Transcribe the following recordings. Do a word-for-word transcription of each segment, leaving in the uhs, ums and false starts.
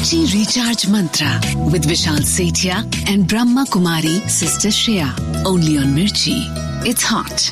Mirchi Recharge Mantra with Vishal Sethia and Brahma Kumari Sister Shreya. Only on Mirchi. It's hot.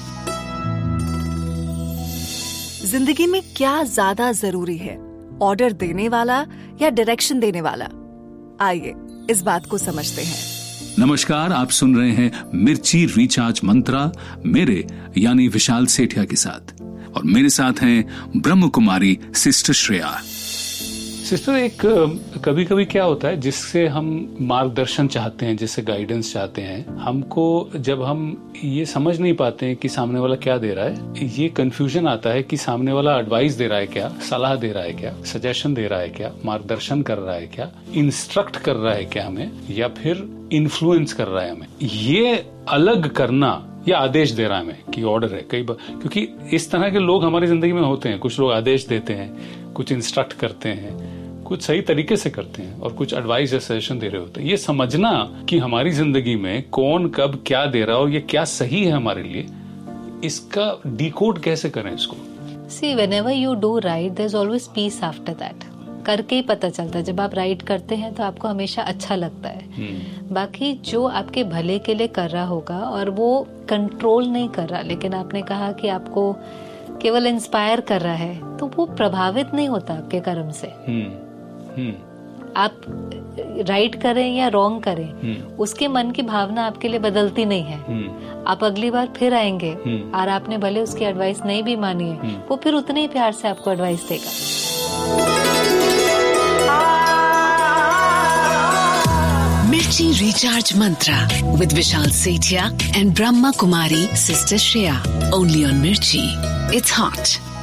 जिंदगी में क्या ज्यादा जरूरी है, ऑर्डर देने वाला या डायरेक्शन देने वाला? आइए इस बात को समझते हैं। नमस्कार, आप सुन रहे हैं मिर्ची रिचार्ज मंत्रा मेरे यानी विशाल सेठिया के साथ, और मेरे साथ हैं ब्रह्म कुमारी सिस्टर श्रेया। सिस्टर, एक कभी कभी क्या होता है जिससे हम मार्गदर्शन चाहते हैं, जिससे गाइडेंस चाहते हैं, हमको जब हम ये समझ नहीं पाते हैं कि सामने वाला क्या दे रहा है, ये कंफ्यूजन आता है कि सामने वाला एडवाइस दे रहा है क्या, सलाह दे रहा है क्या, सजेशन दे रहा है क्या, मार्गदर्शन कर रहा है क्या, इंस्ट्रक्ट कर रहा है क्या हमें, या फिर इन्फ्लुएंस कर रहा है हमें। ये अलग करना या आदेश दे रहा है हमें कि ऑर्डर है। कई बार क्योंकि इस तरह के लोग हमारी जिंदगी में होते हैं, कुछ लोग आदेश देते हैं, कुछ इंस्ट्रक्ट करते हैं, कुछ सही तरीके से करते हैं, और कुछ एडवाइस या सजेशन दे रहे होते हैं। ये समझना कि हमारी जिंदगी में कौन कब क्या दे रहा है और ये क्या सही है हमारे लिए, इसका डिकोड कैसे करें इसको? See, whenever you do right, there's always peace after that. करके ही पता चलता है। जब आप राइट करते हैं तो आपको हमेशा अच्छा लगता है। hmm. बाकी जो आपके भले के लिए कर रहा होगा और वो कंट्रोल नहीं कर रहा, लेकिन आपने कहा कि आपको केवल इंस्पायर कर रहा है, तो वो प्रभावित नहीं होता आपके कर्म से। hmm. Hmm. आप राइट करें या रॉन्ग करें, hmm. उसके मन की भावना आपके लिए बदलती नहीं है। hmm. आप अगली बार फिर आएंगे, hmm. और आपने भले उसकी एडवाइस नहीं भी मानी है, hmm. वो फिर उतने ही प्यार से आपको एडवाइस देगा। Mirchi Recharge Mantra with Vishal Sethia and Brahma Kumari Sister Shreya. Only on Mirchi. It's hot.